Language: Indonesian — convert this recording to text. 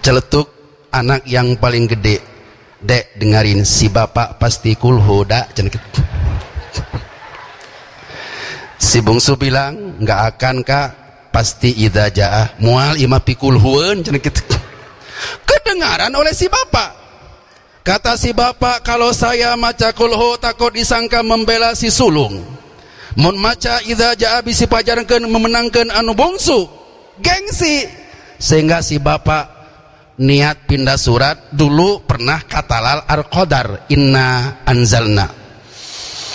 Celetuk anak yang paling gede, dek dengerin si bapak pasti kulhu dak. Si bungsu bilang nggak akan kak, pasti idza jaa mual ima pikulhueun cenah kitu. Kedengaran oleh si bapak. Kata si bapak, kalau saya maca kulhu takut disangka membela si sulung. Mun maca idza jaa bisi pajarkeun memenangkeun anu bungsu. Gengsi. Sehingga si bapak niat pindah surat. Dulu pernah katalal al-qadar, inna anzalna.